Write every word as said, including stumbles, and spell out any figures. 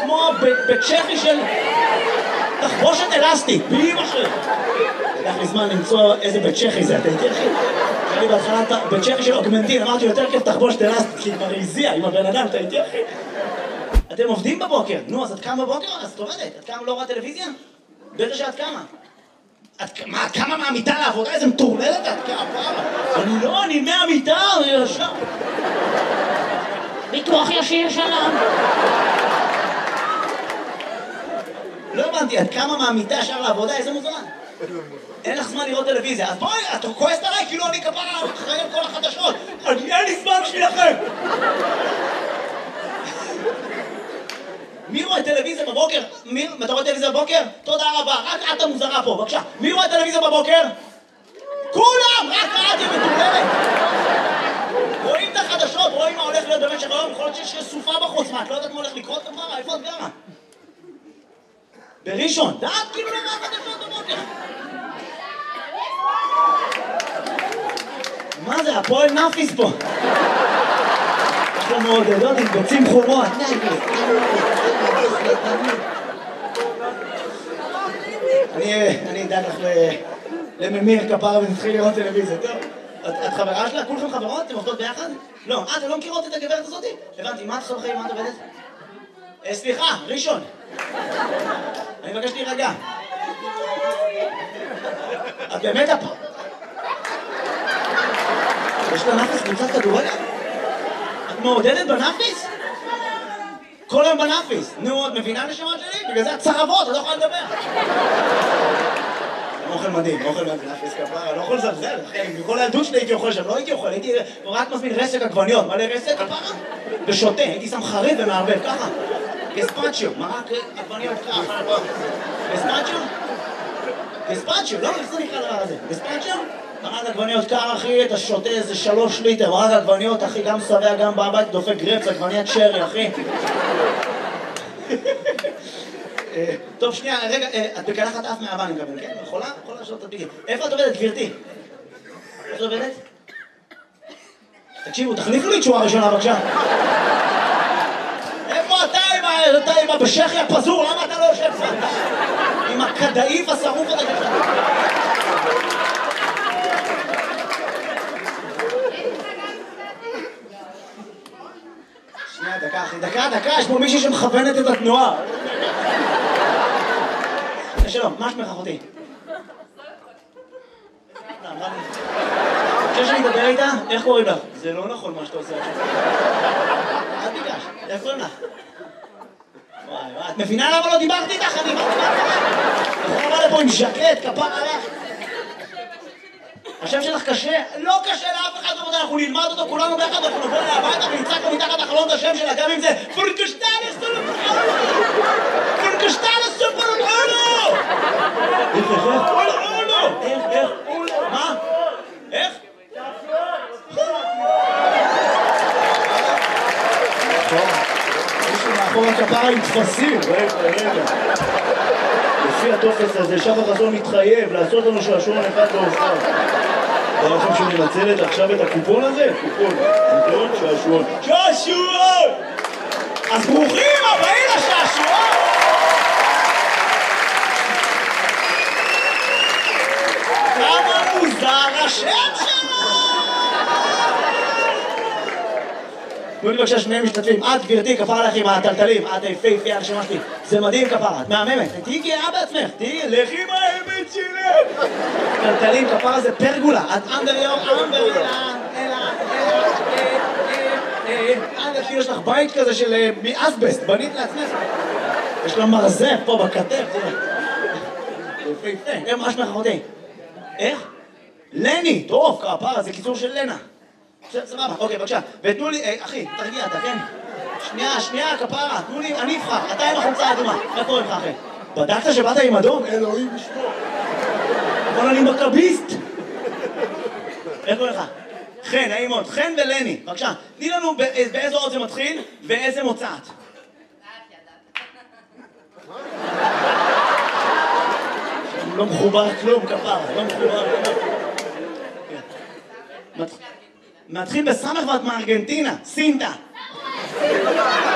כמו בצ'כי של תחבושת אלסטית, בלי משהו. לקח לי זמן למצוא איזה בצ'כי זה, אתה איתי אחי? אני בהתחלה בצ'כי של אוגמנטין, אמרתי יותר כיף תחבושת אלסטית, כי היא כבר הזיעה עם הבן אדם, אתה איתי אחי? אתם עובדים בבוקר, נו, אז את קמה בבוקר? אז את עובדת. את קמה לא רואה טלוויזיה? בטח שאת קמה. מה, את קמה מהמיטה לעבודה? איזה מטורללת את קמה? אני לא, אני מהמיטה, אני ישר. ביטוח ישיר שלם. לא הבנתי, את קמה מהמיטה ישר לעבודה? איזה מוזמן? אין לך זמן לראות טלוויזיה, אז בואי, את כועסת עליי כאילו אני כפרה אחראי על כל החדשות. אין לי זמן בשבילכם. מי רואה טלוויזיה בבוקר? מי? אתה רואה טלוויזיה בבוקר? תודה רבה, רק את המוזרה פה, בבקשה. מי רואה טלוויזיה בבוקר? כולם! רק את היא מטורללת! רואים את החדשות, רואים מה הולך להיות במשך היום, יכול להיות שיש סופה בחוץ, מה? את לא יודעת מה הולך לקרות כמרה? איפה את גרה? בראשון, דעת כאילו לא רואה חדשות בבוקר. מה זה? הפועל נאפיס פה. יש לו מעודדות עם ביצים חומות. אני אדאג לך לממיר כפרה ונתחיל לראות טלוויזיה, טוב? את חברה שלה? כולכם חברות? אתם עובדות ביחד? לא. אה, אתם לא מכירות את הגברת הזאת? הבנתי, מה את עושה בחיים? מה את עובדת? סליחה, ראשון. אני מבקש להירגע. את באמת הפ... יש לה נאפיס קבוצת כדורגל? את מעודדת בנאפיס? כל היום בנאפיס. נו, את מבינה נשמות שלי? בגלל זה את צרבות, את לא יכולה לדבר. אוכל מדהים, אוכל בנאפיס כפרה, אני לא יכול לזלזל, אחי. בכל הילדות שלי הייתי אוכל שם, לא הייתי אוכל, הייתי רק מזמין רסק עגבניות. מלא רסק כפרה? ושותה, הייתי שם חריף ומערבב, ככה. גספצ'יו, מרק עגבניות ככה. גספצ'יו? גספצ'יו, לא? איך זה נקרא דבר הזה? גספצ'יו? מרק עגבניות קר, אחי, אתה שותה איזה שלוש ליטר, מרק עגבניות, אחי, גם שבע, גם בבית, דופק גרפס, עגבניית שרי, אחי. טוב, שנייה, רגע, את בקלחת אף מהאבא, אני מקבל, כן? יכולה? יכולה לשאול את הדביקים. איפה את עובדת, גברתי? איפה את עובדת? תקשיבו, תחליפו לי תשובה ראשונה, בבקשה. איפה אתה עם הבשכי הפזור? למה אתה לא יושב פה? עם הכדאיף השרוף הזה ככה. שנייה, דקה, אחי, דקה, דקה, יש פה מישהי שמכוונת את התנועה. שלום, מה שמך אחותי? חושב שאני אדבר איתה? איך קוראים לך? זה לא נכון מה שאתה עושה עכשיו. אל תיגש, איך קוראים לך? וואי וואי, את מבינה למה לא דיברתי איתך? אני דיברתי איתך. אתה בא לפה עם ז'קט, כפר עליך. השם שלך קשה? לא קשה לאף אחד, אנחנו נלמד אותו כולנו ביחד, אנחנו נבוא אליה הביתה ונצעק לו מתחת החלון את השם שלה, גם אם זה פורקשטלס סופרולו! פורקשטלס סופרולו! איך, איך, איך? איך, איך? מה? איך? מישהו מאחור הכפרה עם תפסים, רגע, רגע. לפי הטופס הזה, שחר חסון מתחייב לעשות לנו שעשועון אחד באופן. אתה לכם שהוא מנצלת עכשיו את הקופון הזה? קופון, קופון, שעשועון. שעשועון! אז ברוכים הבאים לשעשועון! כמה מוזר השם שלו! תנו לי בבקשה שני משתתפים. את גברתי, כפרה עליך עם הטלטלים, את היפהפייה הנשמה שלי. זה מדהים כפרה, את מהממת. תהיי גאה בעצמך, תהיי לכי עם האמת שלי. טלטלים, כפרה זה פרגולה. את אנדר יור, אנדר יור, אלא, אלא, אלא, יש לך בית כזה של מאסבסט, בנית לעצמך. יש לה מרזף פה בכתף, תראה. יפהפה, מה שמך אחותי? איך? לני, טוב, כפרה, זה קיצור של לנה. סבבה, אוקיי, בבקשה. ותנו לי, אחי, תרגיע אתה, כן? שנייה, שנייה, כפרה, תנו לי, אני אבחר, אתה עם החולצה האדומה. איך קוראים לך, אחי? בדקת שבאת עם אדום? אלוהים לשמור. אבל אני מכביסט. איך קוראים לך? חן, נעים מאוד. חן ולני, בבקשה. תני לנו באיזו אות זה מתחיל ואיזה מוצאת. לא מחובר כלום, כפרה, לא מחובר כלום. מתחיל בסמך ואת מארגנטינה, סינטה.